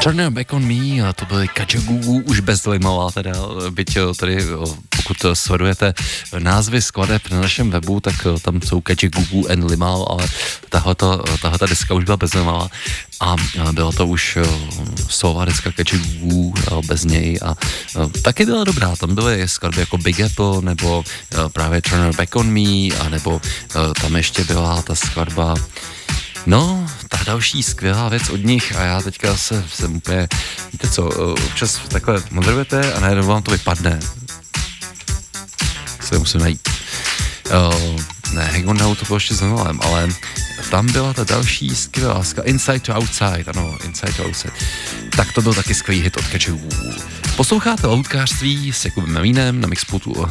Turn Back on Me, a to byly Kajagoogoo, už bez Limova, teda, byť tady, pokud sledujete názvy skladeb na našem webu, tak tam jsou Kajagoogoo and Limal, ale tahleta deska už byla bez Limova a byla to už solová deska Kajagoogoo bez něj a taky byla dobrá, tam byly skladby jako Big Apple, nebo právě Turn Back on Me, a nebo tam ještě byla ta skladba. No, ta další skvělá věc od nich a já teďka jsem úplně, víte co, občas takhle moderujete a najednou vám to vypadne. Se musím najít. Ne, Hang On Now to bylo ještě s Noelem, ale tam byla ta další skvělá Inside to Outside, ano, Inside to Outside. Tak to byl taky skvělý hit od Kajagoogoo. Posloucháte Loudkářství s Jakubem Melínem na Mixputu.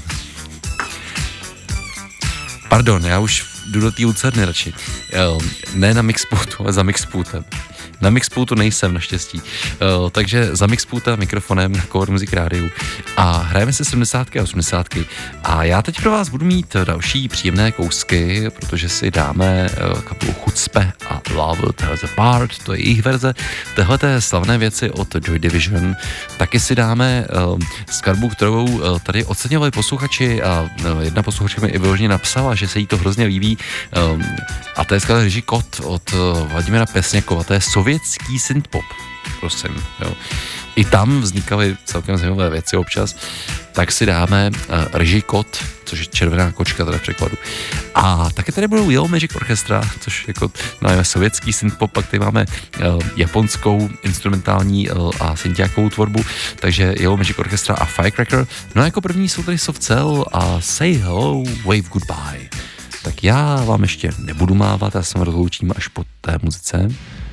Pardon, já už jdu do té lucerny radši. Ne na Mixputu, ale za Mixputem. Na Mixputu nejsem naštěstí. Takže za Mixputem mikrofonem na Cover Music Rádiu. A hrajeme se 70. a 80. A já teď pro vás budu mít další příjemné kousky, protože si dáme kapelu Chucpe a Love Tears Apart, to je jejich verze. Tehleté slavné věci od Joy Division. Taky si dáme skladbu, kterou tady oceňovali posluchači a jedna posluchačka mi i vyloženě napsala, že se jí to hrozně líbí. A to je skladba Ryží kot od Vladimíra Pesněkova, to je sovětský synthpop, prosím, jo. I tam vznikaly celkem zajímavé věci občas, tak si dáme Ryží kot, což je červená kočka teda v překladu. A taky tady budou Yellow Magic Orchestra, což jako sovětský synthpop, pak tady máme japonskou instrumentální a syntiákovou tvorbu, takže Yellow Magic Orchestra a Firecracker. No a jako první jsou tady Soft Cell a Say Hello, Wave Goodbye. Tak já vám ještě nebudu mávat, já se rozloučím až po té muzice.